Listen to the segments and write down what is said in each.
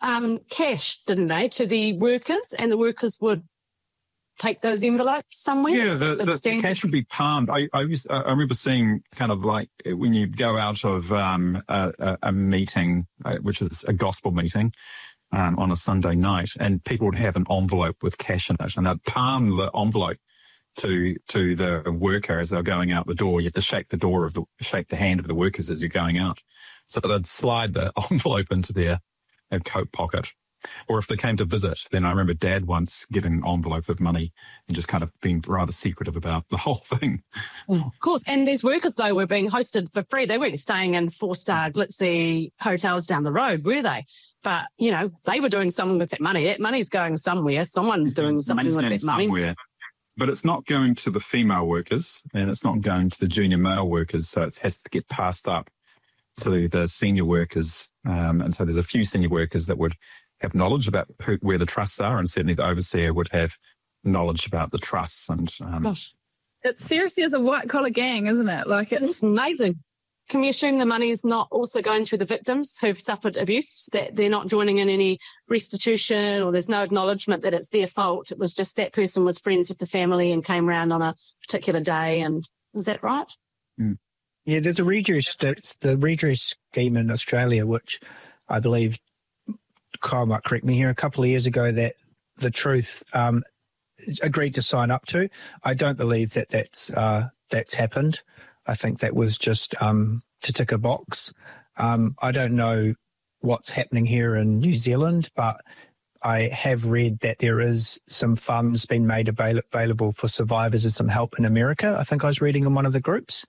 cash, didn't they, to the workers, and the workers would take those envelopes somewhere? Yeah, the cash would be palmed. I remember seeing kind of like when you go out of a meeting, which is a gospel meeting, on a Sunday night, and people would have an envelope with cash in it, and they'd palm the envelope to the worker as they're going out the door. You have to shake the hand of the workers as you're going out. So they'd slide the envelope into their coat pocket. Or if they came to visit, then I remember Dad once getting an envelope of money and just kind of being rather secretive about the whole thing. Of course. And these workers, though, were being hosted for free. They weren't staying in 4-star glitzy hotels down the road, were they? But, you know, they were doing something with that money. That money's going somewhere. Someone's doing something with that money. Somewhere. But it's not going to the female workers, and it's not going to the junior male workers, so it has to get passed up to the senior workers. And so there's a few senior workers that would have knowledge about where the trusts are, and certainly the overseer would have knowledge about the trusts. And Gosh. It seriously is a white-collar gang, isn't it? Like it's amazing. Can we assume the money is not also going to the victims who've suffered abuse, that they're not joining in any restitution, or there's no acknowledgement that it's their fault? It was just that person was friends with the family and came round on a particular day. And is that right? Mm. Yeah, there's a redress. It's the redress scheme in Australia, which I believe, Kyle might correct me here, a couple of years ago that the Truth agreed to sign up to. I don't believe that that's happened. I think that was just to tick a box. I don't know what's happening here in New Zealand, but I have read that there is some funds being made available for survivors and some help in America. I think I was reading in one of the groups.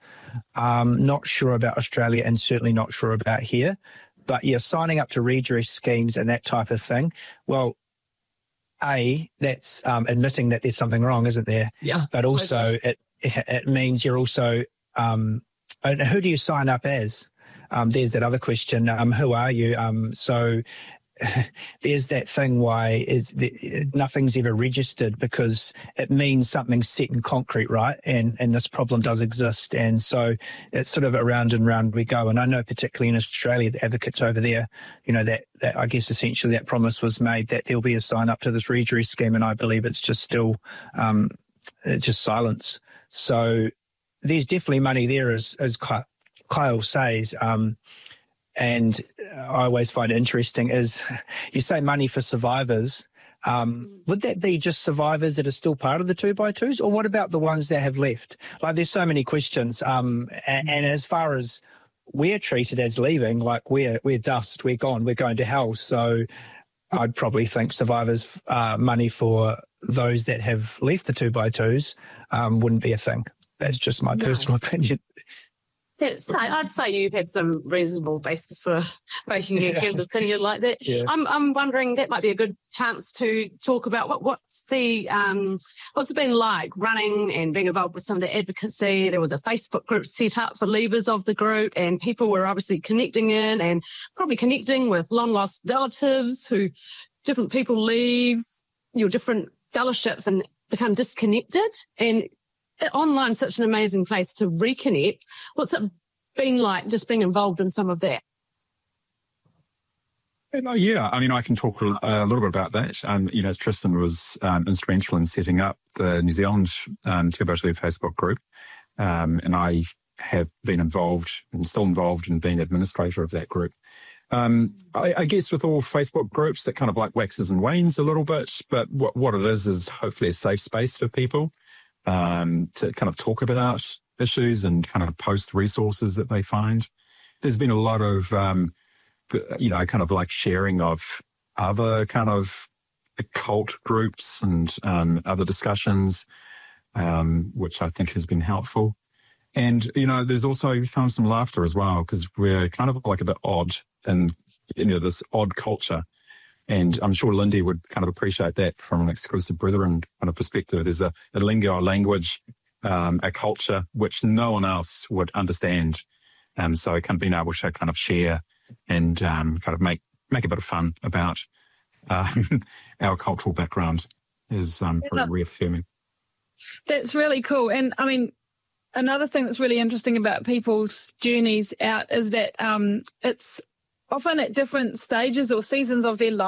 Not sure about Australia and certainly not sure about here. But yeah, signing up to redress schemes and that type of thing. Well, that's admitting that there's something wrong, isn't there? Yeah. But also it means you're also, who do you sign up as? There's that other question. Who are you? So there's that thing why nothing's ever registered, because it means something's set in concrete, right? And this problem does exist. And so it's sort of around and round we go. And I know particularly in Australia, the advocates over there, you know, that I guess essentially that promise was made that there'll be a sign up to this redress scheme. And I believe it's just still just silence. So there's definitely money there, as Kyle says. And I always find it interesting is you say money for survivors. Would that be just survivors that are still part of the 2x2s, or what about the ones that have left? Like, there's so many questions. And as far as we're treated as leaving, like we're dust, we're gone, we're going to hell. So I'd probably think survivors' money for those that have left the 2x2s wouldn't be a thing. That's just my personal opinion. I'd say you have some reasonable basis for making a kind of opinion like that. Yeah. I'm wondering, that might be a good chance to talk about what's it been like running and being involved with some of the advocacy. There was a Facebook group set up for leavers of the group, and people were obviously connecting in and probably connecting with long lost relatives who different people leave your different fellowships and become disconnected. And online is such an amazing place to reconnect. What's it been like just being involved in some of that? Yeah, I mean, I can talk a little bit about that. You know, Tristan was instrumental in setting up the New Zealand 2x2 Facebook group, and I have been involved and still involved in being administrator of that group. I guess with all Facebook groups, it kind of like waxes and wanes a little bit, but what it is hopefully a safe space for people to kind of talk about issues and kind of post resources that they find. There's been a lot of, kind of like sharing of other kind of occult groups and other discussions, which I think has been helpful. And, you know, there's also found some laughter as well, because we're kind of like a bit odd and, you know, this odd culture. And I'm sure Lindy would kind of appreciate that from an Exclusive Brethren kind of perspective. There's a lingo, a language, a culture which no one else would understand. So kind of being able to kind of share and kind of make a bit of fun about our cultural background is pretty reaffirming. That's really cool. And I mean, another thing that's really interesting about people's journeys out is that it's often at different stages or seasons of their life.